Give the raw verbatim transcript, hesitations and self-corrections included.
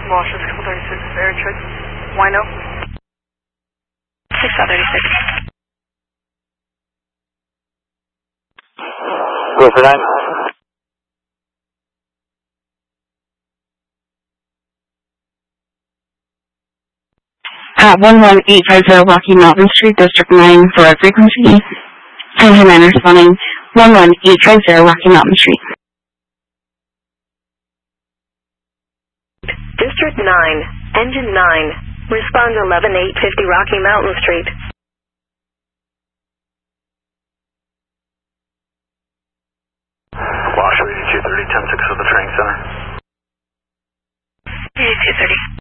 Washington, six thirty-six, air check. Wino. six thirty-six. Rover nine. At one one eight five zero Rocky Mountain Street, District nine for a frequency. Engine nine responding one one eight five zero Rocky Mountain Street. District nine, Engine nine, respond eleven eight fifty Rocky Mountain Street. Washoe eighty-two thirty, ten six of the training center. eighty-two thirty.